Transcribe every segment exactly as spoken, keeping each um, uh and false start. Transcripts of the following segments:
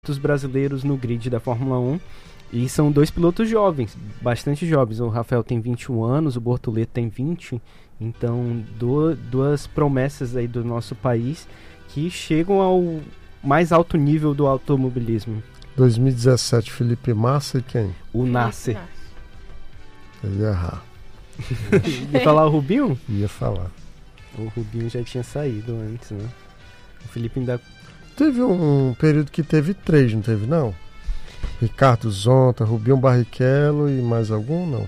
pilotos brasileiros no grid da Fórmula um. E são dois pilotos jovens, bastante jovens. O Rafael tem vinte e um anos, o Bortoleto tem vinte. Então, do, duas promessas aí do nosso país que chegam ao mais alto nível do automobilismo. dois mil e dezessete, Felipe Massa e quem? O Nasser. Eu ia errar. Ia falar o Rubinho? Ia falar. O Rubinho já tinha saído antes, né? O Felipe ainda... Teve um período que teve três, não teve não? Ricardo Zonta, Rubinho Barrichello e mais algum, não?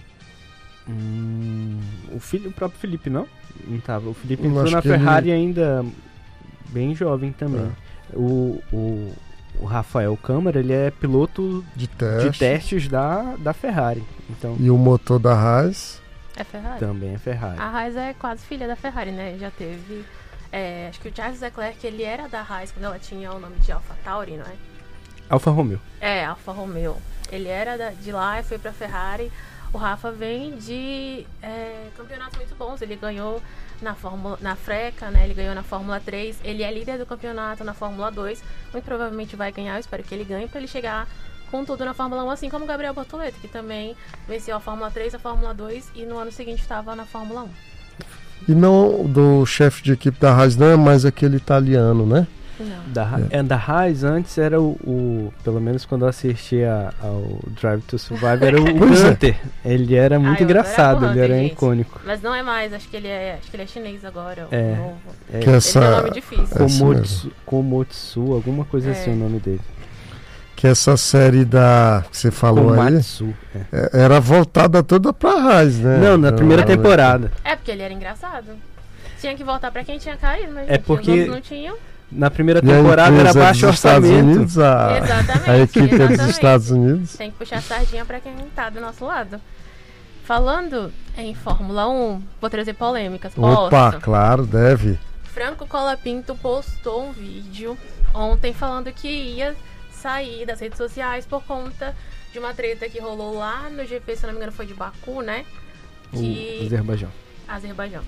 Hum, o, filho, o próprio Felipe, não? Não tava. O Felipe Eu entrou acho na que Ferrari ele- ainda bem jovem também. É. O, o, o Rafael Câmara, ele é piloto De teste. de testes da, da Ferrari. Então, E o motor da Haas. É Ferrari. também é Ferrari. A Haas é quase filha da Ferrari, né? Já teve... é, acho que o Charles Leclerc, ele era da Haas quando ela tinha o nome de AlphaTauri, não é? Alfa Romeo. É, Alfa Romeo. Ele era da- de lá e foi pra Ferrari. O Rafa vem de é, campeonatos muito bons. Ele ganhou na, Fórmula, na Freca, né? Ele ganhou na Fórmula três. Ele é líder do campeonato na Fórmula dois. Muito provavelmente vai ganhar. Eu espero que ele ganhe pra ele chegar com tudo na Fórmula um, assim como o Gabriel Bortoleto, que também venceu a Fórmula três, a Fórmula dois e no ano seguinte estava na Fórmula um. E não do chefe de equipe da Haas, não é mais aquele italiano, né? Não. Da, Ha- é, da Haas antes era o, o- pelo menos quando eu assisti a- ao Drive to Survive, era o Pois é. Hunter. Ele era muito eu engraçado, adorava o ele Hunter, era gente. icônico. Mas não é mais, acho que ele é, acho que ele é chinês agora, o É. novo. É, Que essa, Ele tem um nome difícil. É isso Komotsu, Komotsu, alguma coisa É. assim o nome dele. que essa série da que você falou aí Komatsu. É. é, era voltada toda pra Haas, né? Não, na Então, primeira ela- temporada. É porque ele era engraçado. Tinha que voltar pra quem tinha carisma, gente. É porque- Os outros não tinham. Na primeira E a temporada era empresa baixo dos Estados orçamento. Unidos, a, Exatamente. a equipe é dos exatamente. Estados Unidos. Tem que puxar a sardinha pra quem tá do nosso lado. Falando em Fórmula um, vou trazer polêmicas. Opa, Posso? claro, deve. Franco Colapinto postou um vídeo ontem falando que ia sair das redes sociais por conta de uma treta que rolou lá no G P, se eu não me engano foi de Baku, né? Que... O Azerbaijão. Azerbaijão.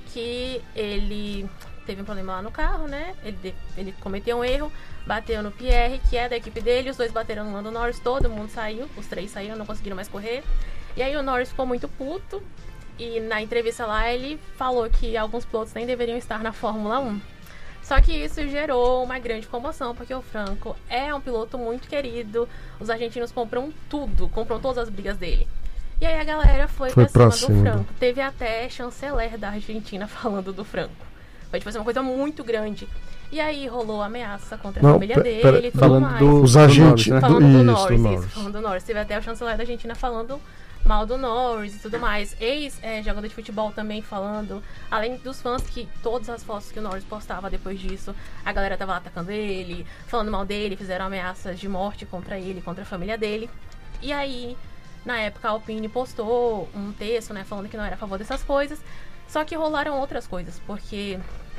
Que ele teve um problema lá no carro, né? Ele, de- ele cometeu um erro, bateu no Pierre, que é da equipe dele, os dois bateram no Lando Norris, todo mundo saiu, os três saíram, não conseguiram mais correr. E aí o Norris ficou muito puto e na entrevista lá ele falou que alguns pilotos nem deveriam estar na Fórmula um. Só que isso gerou uma grande comoção, porque o Franco é um piloto muito querido, os argentinos compram tudo, compram todas as brigas dele. E aí a galera foi, Foi pra pra cima cima. do Franco. Teve até chanceler da Argentina falando do Franco. Foi tipo assim, uma coisa muito grande. E aí rolou ameaça contra a Não, família pe- dele pera- e tudo falando mais. do- Os do agentes, Norris, né? Falando do, do isso, Norris, do isso, Norris. falando do Norris. Teve até o chanceler da Argentina falando mal do Norris e tudo mais. Ex-jogador de futebol também falando. Além dos fãs, que todas as fotos que o Norris postava depois disso, a galera tava lá atacando ele, falando mal dele, fizeram ameaças de morte contra ele, contra a família dele. E aí, na época, a Alpine postou um texto, né, falando que não era a favor dessas coisas. Só que rolaram outras coisas, porque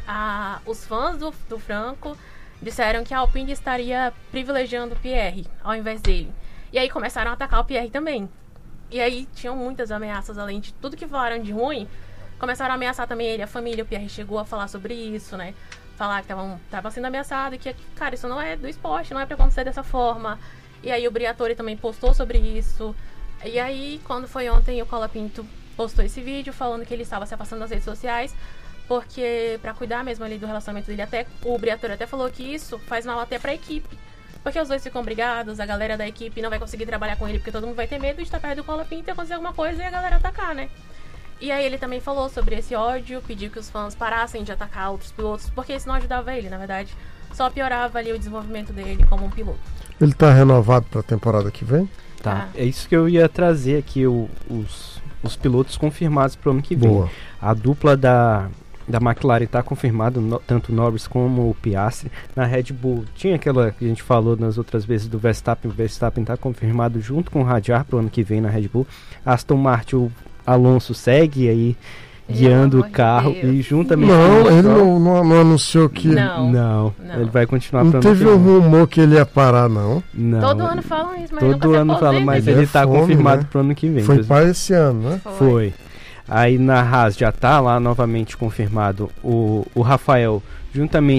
a, os fãs do, do Franco disseram que a Alpine estaria privilegiando o Pierre ao invés dele. E aí começaram a atacar o Pierre também. E aí tinham muitas ameaças, além de tudo que falaram de ruim, começaram a ameaçar também ele, a família. O Pierre chegou a falar sobre isso, né? Falar que estavam tava sendo ameaçado e que, cara, isso não é do esporte, não é pra acontecer dessa forma. E aí o Briatore também postou sobre isso. E aí, quando foi ontem, o Colapinto postou esse vídeo falando que ele estava se afastando das redes sociais, porque pra cuidar mesmo ali do relacionamento dele, até o Briatore até falou que isso faz mal até pra equipe. Porque os dois ficam brigados, a galera da equipe não vai conseguir trabalhar com ele, porque todo mundo vai ter medo de estar perto do Colapinto e acontecer alguma coisa e a galera atacar, né? E aí ele também falou sobre esse ódio, pediu que os fãs parassem de atacar outros pilotos, porque isso não ajudava ele, na verdade. Só piorava ali o desenvolvimento dele como um piloto. Ele tá renovado pra temporada que vem? Tá. Ah. É isso que eu ia trazer aqui, o- os, os pilotos confirmados pro ano que vem. Boa. A dupla da, da McLaren está confirmada, no- tanto o Norris como o Piastri. Na Red Bull tinha aquela que a gente falou nas outras vezes do Verstappen. O Verstappen está confirmado junto com o Hadjar pro ano que vem na Red Bull. Aston Martin, o Alonso segue aí guiando Pelo o amor de carro Deus. e juntamente Não, com o ele Stroll- não, não, não anunciou que. Não. Não, Não. ele vai continuar Não pro ano teve que um vem. rumor que ele ia parar, não. Não, Todo ano falam isso, mas ele todo nunca se ano fala, aposenta. mas Ele ele é está fome, confirmado né? pro ano que vem. Foi dois- para esse ano, né? Foi. Aí na Haas já tá lá novamente confirmado o, o Rafael, juntamente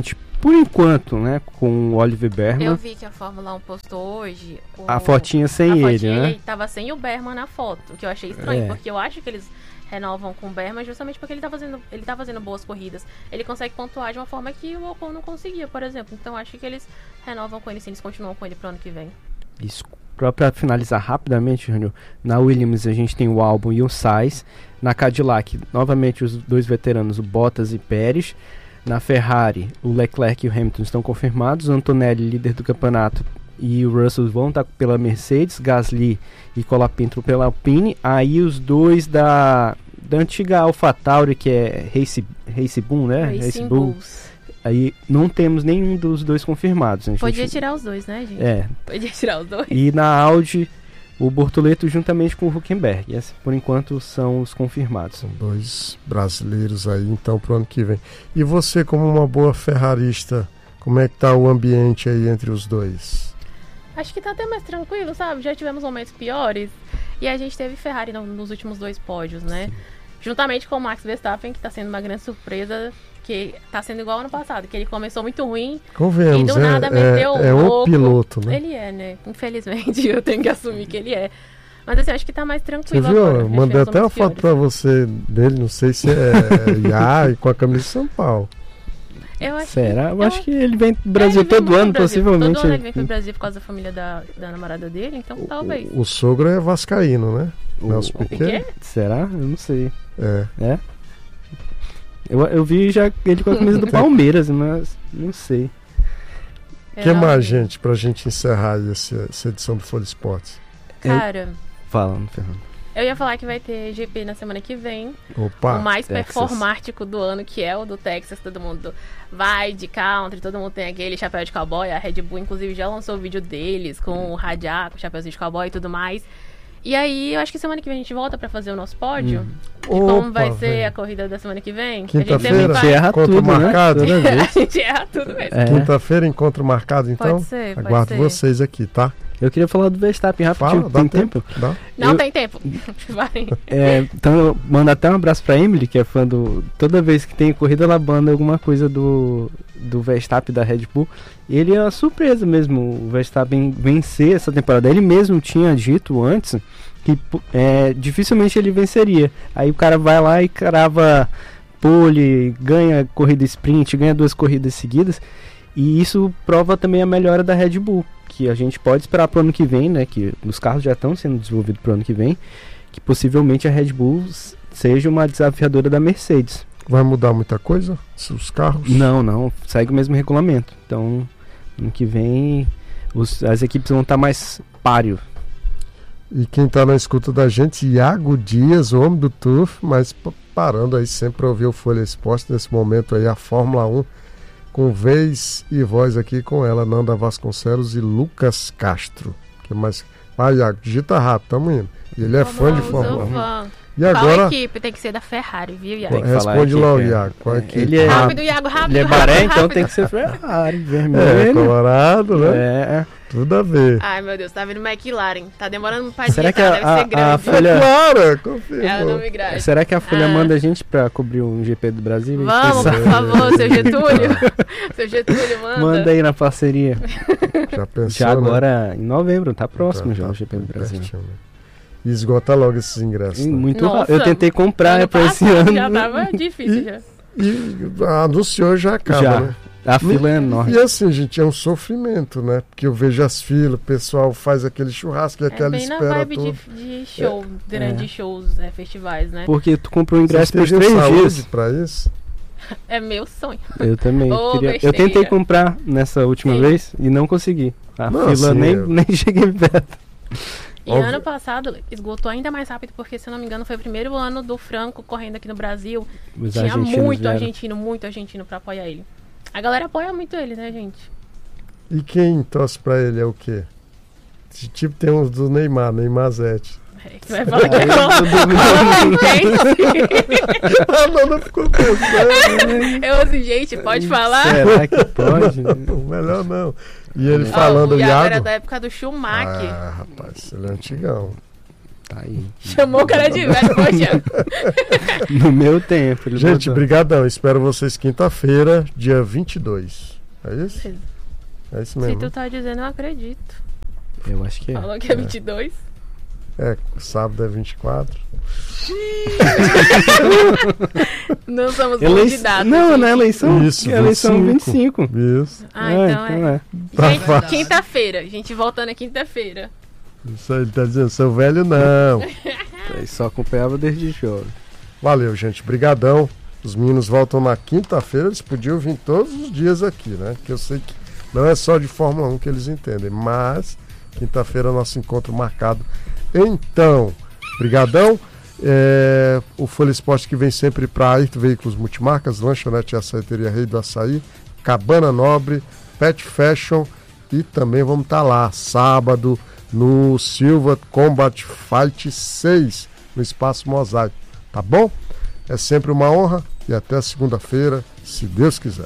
por enquanto, né, com o Oliver Berman. Eu vi que a Fórmula um postou hoje o, a fotinha sem a ele, fotinha, né? Ele tava sem o Berman na foto, o que eu achei estranho, É. porque eu acho que eles renovam com o Berman justamente porque ele tá fazendo, ele tá fazendo boas corridas. Ele consegue pontuar de uma forma que o Ocon não conseguia, por exemplo. Então acho que eles renovam com ele, sim, eles continuam com ele pro ano que vem. Isso. Para finalizar rapidamente, Júnior, na Williams a gente tem o Albon e o Sainz. Na Cadillac, novamente os dois veteranos, o Bottas e Pérez. Na Ferrari, o Leclerc e o Hamilton estão confirmados. O Antonelli, líder do campeonato, e o Russell vão estar pela Mercedes. Gasly e Colapinto pela Alpine. Aí os dois da, da antiga AlphaTauri, que é Race, Race Bull, né? Racing Race Bull. Bulls. Aí não temos nenhum dos dois confirmados. A gente- Podia tirar os dois, né, gente? É. Podia tirar os dois. E na Audi, o Bortoleto juntamente com o Hülkenberg. Esses, por enquanto, são os confirmados. São dois brasileiros aí, então, pro ano que vem. E você, como uma boa ferrarista, como é que tá o ambiente aí entre os dois? Acho que tá até mais tranquilo, sabe? Já tivemos momentos piores. E a gente teve Ferrari no- nos últimos dois pódios, né? Juntamente com o Max Verstappen, que tá sendo uma grande surpresa, que tá sendo igual ao ano passado, que ele começou muito ruim Convenhamos, e do é, nada é, meteu é o um louco. piloto, né? Ele é, né? Infelizmente, eu tenho que assumir que ele é. Mas assim, acho que tá mais Você tranquilo viu? agora. Eu Já mandei tivemos até uma momentos foto pra piores. você dele, não sei se é I A com a camisa de São Paulo. Eu acho Será? Eu eu- acho que ele vem pro É, Brasil ele vem todo muito ano, pro Brasil. possivelmente. Todo ano ele vem pro Brasil por causa da família da, da namorada dele, então talvez. O, o sogro é vascaíno, né? O- Nelson o Piquet. quê? Será? Eu não sei. É. É? Eu, eu vi já ele com a camisa do Palmeiras, mas não sei. O Eu que não mais, vi. gente, pra gente encerrar aí essa, essa edição do Folha Esportes? Cara, Fala, Fernando. eu ia falar que vai ter G P na semana que vem. Opa! o mais Texas. performático do ano, que é o do Texas. Todo mundo vai de country, todo mundo tem aquele chapéu de cowboy. A Red Bull, inclusive, já lançou o vídeo deles com o radiar, com o chapéuzinho de cowboy e tudo mais. E aí, eu acho que semana que vem a gente volta pra fazer o nosso pódio. Hum. De como Opa, vai ser velho. a corrida da semana que vem. Que a gente Quinta-feira, sempre Você erra encontro tudo, né? marcado, Toda né? vez. a gente erra tudo mesmo. É. Quinta-feira, encontro marcado, então? Pode ser, pode Aguardo ser. vocês aqui, tá? Eu queria falar do Verstappen rapidinho. Fala, dá Tem tempo? tempo? Dá. Não Eu- tem tempo. Vai. É, então eu mando até um abraço pra Emily, que é fã do. Toda vez que tem corrida, ela manda alguma coisa do, do Verstappen da Red Bull. E ele é uma surpresa mesmo, o Verstappen vencer essa temporada. Ele mesmo tinha dito antes que é, dificilmente ele venceria. Aí o cara vai lá e crava pole, ganha corrida sprint, ganha duas corridas seguidas. E isso prova também a melhora da Red Bull, que a gente pode esperar pro ano que vem, né? Que os carros já estão sendo desenvolvidos pro ano que vem, que possivelmente a Red Bull s- seja uma desafiadora da Mercedes. Vai mudar muita coisa? Os carros? Não, não, segue o mesmo regulamento. Então, ano que vem os- as equipes vão estar mais páreo. E quem tá na escuta da gente, Iago Dias, o homem do Turf, mas p- parando aí sempre para ouvir o Folha Esporte, nesse momento aí a Fórmula um, com vez e voz aqui com ela, Nanda Vasconcelos e Lucas Castro. Que mais? Vai, Iago, digita rápido, tamo indo. E ele é fã de Vamos, Fórmula eu um. fã. E Qual agora, equipe? Tem que ser da Ferrari, viu, Iago? Tem que falar responde aqui, lá o cara. Iago. Qual é É, que ele é- Rápido, Iago, rápido. Ele é rápido, Bahrein, então rápido. tem que ser Ferrari, É, vermelho. Colorado, né? É. Tudo a ver. Ai, meu Deus, tá vindo McLaren. Tá demorando pra Será digitar, que a- deve a- ser a grande. Folha- Claro, É o confirmou. nome grande. Será que a Folha Ah. manda a gente pra cobrir um G P do Brasil? Vamos, Pensar- por favor, seu Getúlio. Seu Getúlio, manda. Manda aí na parceria. Já pensou, Já né? agora, em novembro, tá próximo Tá, já tá o G P do Brasil. pertinho, né? E esgota logo esses ingressos. Ih, né? Muito Nossa, rápido. Eu tentei comprar Ano pra esse passado ano. Já tava difícil, já. E anunciou já acaba, Já. né? A fila é enorme. E assim, gente, é um sofrimento, né? Porque eu vejo as filas, o pessoal faz aquele churrasco e É aquela bem na espera vibe toda. de, de show, grandes shows, é, festivais, né? Porque tu comprou o ingresso Vocês pros teriam três saúde dias. pra isso? É meu sonho. Eu também. Ô, queria... Eu besteira. tentei comprar nessa última Sim. vez e não consegui. A Não, fila assim, nem, eu- nem cheguei perto. E Óbvio. ano passado esgotou ainda mais rápido, porque, se eu não me engano, foi o primeiro ano do Franco correndo aqui no Brasil. Os Tinha argentinos muito vieram. argentino, muito argentino pra apoiar ele. A galera apoia muito ele, né, gente? E quem torce pra ele é o quê? Tipo, tem uns do Neymar, Neymar Zete. É, que vai falar que é A Nanda ficou pensando. Eu assim, gente, pode falar? Será que pode? Melhor não. E ele Ó, falando, o Iago era Iago. da época do Schumacher. Ah, rapaz, ele é antigão. Tá aí. Chamou o cara de velho, poxa. No meu tempo. Ele Gente, botou. brigadão. Espero vocês quinta-feira, dia vinte e dois. É isso? É isso Se mesmo. tu tá dizendo, eu acredito. Eu acho que é. Falou que é vinte e dois. É, sábado é vinte e quatro. Não somos Eleição... candidatos. Não, gente. na eleição. Isso, eleição vinte e cinco. Isso. Ah, É, então, então é. é. Tá Gente, fácil. quinta-feira. Gente, voltando é quinta-feira. Isso aí, ele tá dizendo, seu velho não. Aí só acompanhava desde jovem. Valeu, gente. Brigadão. Os meninos voltam na quinta-feira. Eles podiam vir todos os dias aqui, né? Que eu sei que não é só de Fórmula um que eles entendem. Mas quinta-feira é nosso encontro marcado. Então, brigadão. É, o Folha Esporte que vem sempre para Ayrton Veículos Multimarcas, Lanchonete e Açaiteria Rei do Açaí, Cabana Nobre, Pet Fashion e também vamos estar tá lá sábado no Silva Combat Fight seis no Espaço Mosaico, tá bom? É sempre uma honra e até segunda-feira, se Deus quiser.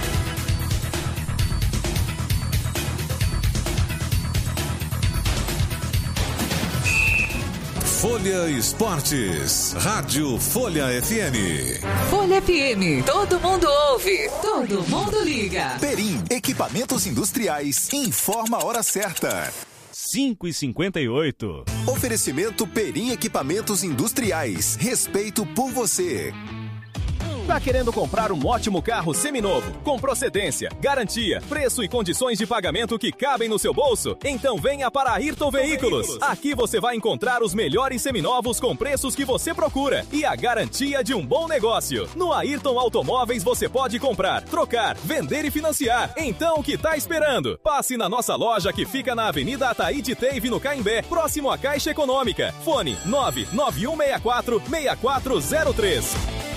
Folha Esportes, Rádio Folha F M. Folha F M, todo mundo ouve, todo mundo liga. Perim, equipamentos industriais, informa a hora certa. cinco e cinquenta e oito. Oferecimento Perim Equipamentos Industriais, respeito por você. Tá querendo comprar um ótimo carro seminovo, com procedência, garantia, preço e condições de pagamento que cabem no seu bolso? Então venha para a Ayrton Veículos. Aqui você vai encontrar os melhores seminovos com preços que você procura e a garantia de um bom negócio. No Ayrton Automóveis você pode comprar, trocar, vender e financiar. Então o que tá esperando? Passe na nossa loja que fica na Avenida Ataíde Teive, no Caimbé, próximo à Caixa Econômica. Fone nove nove um seis quatro, seis quatro zero três.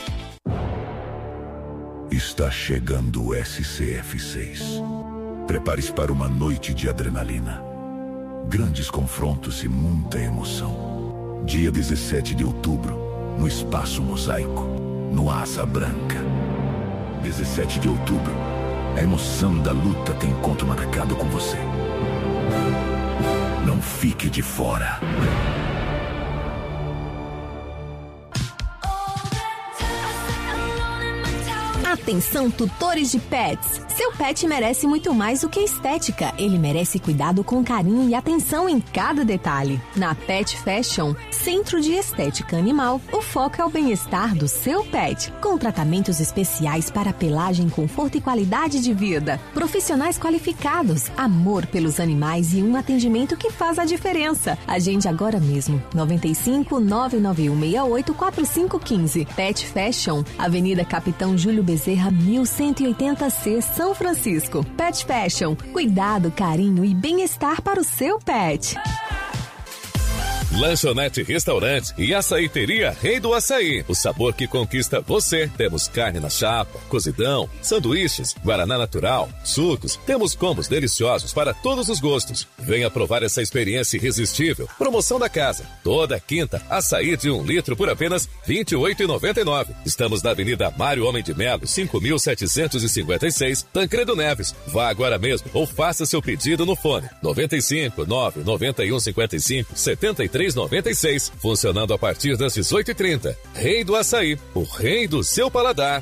Está chegando o S C F seis. Prepare-se para uma noite de adrenalina. Grandes confrontos e muita emoção. Dia dezessete de outubro, no Espaço Mosaico, no Asa Branca. dezessete de outubro, a emoção da luta tem encontro marcado com você. Não fique de fora. Atenção, tutores de pets! Seu pet merece muito mais do que estética. Ele merece cuidado com carinho e atenção em cada detalhe. Na Pet Fashion, Centro de Estética Animal, o foco é o bem-estar do seu pet, com tratamentos especiais para pelagem, conforto e qualidade de vida. Profissionais qualificados, amor pelos animais e um atendimento que faz a diferença. Agende agora mesmo. nove cinco, nove nove um seis oito, quatro cinco um cinco. Pet Fashion, Avenida Capitão Júlio Bezerra, mil cento e oitenta C, São Francisco. Pet Fashion, cuidado, carinho e bem-estar para o seu pet. Lanchonete Restaurante e Açaiteria Rei do Açaí. O sabor que conquista você. Temos carne na chapa, cozidão, sanduíches, guaraná natural, sucos. Temos combos deliciosos para todos os gostos. Venha provar essa experiência irresistível. Promoção da casa. Toda quinta, açaí de um litro por apenas vinte e oito reais e noventa e nove centavos. Estamos na Avenida Mário Homem de Melo, cinco mil setecentos e cinquenta e seis, Tancredo Neves. Vá agora mesmo ou faça seu pedido no fone nove cinco, nove nove um cinco cinco, sete três noventa e seis, funcionando a partir das dezoito e trinta. Rei do Açaí, o rei do seu paladar.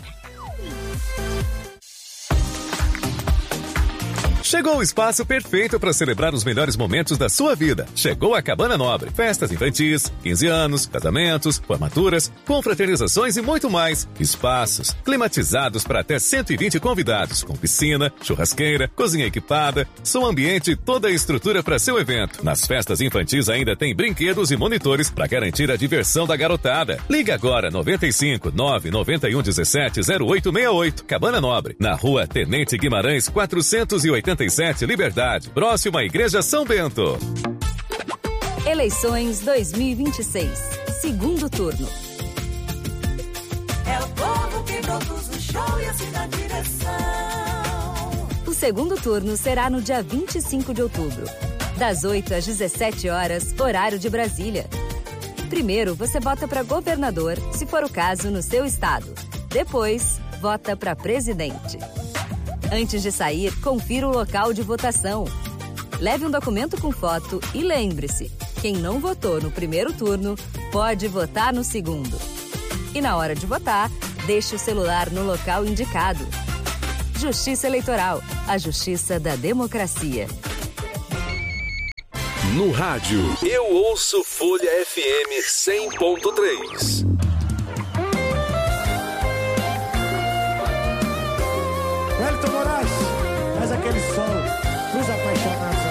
Chegou o espaço perfeito para celebrar os melhores momentos da sua vida. Chegou a Cabana Nobre. Festas infantis, quinze anos, casamentos, formaturas, confraternizações e muito mais. Espaços climatizados para até cento e vinte convidados, com piscina, churrasqueira, cozinha equipada, som ambiente e toda a estrutura para seu evento. Nas festas infantis ainda tem brinquedos e monitores para garantir a diversão da garotada. Liga agora nove cinco, nove nove um um sete, zero oito seis oito. Cabana Nobre, na Rua Tenente Guimarães, quatrocentos e oitenta e sete, Liberdade, próximo à Igreja São Bento. Eleições dois mil e vinte e seis, segundo turno. É o povo que produz o show e assim na direção. O segundo turno será no dia vinte e cinco de outubro, das oito às dezessete horas, horário de Brasília. Primeiro, você vota para governador, se for o caso, no seu estado. Depois, vota para presidente. Antes de sair, confira o local de votação. Leve um documento com foto e lembre-se, quem não votou no primeiro turno pode votar no segundo. E na hora de votar, deixe o celular no local indicado. Justiça Eleitoral, a justiça da democracia. No rádio, eu ouço Folha F M cem ponto três. Wellington Moraes, faz aquele sol pros apaixonados.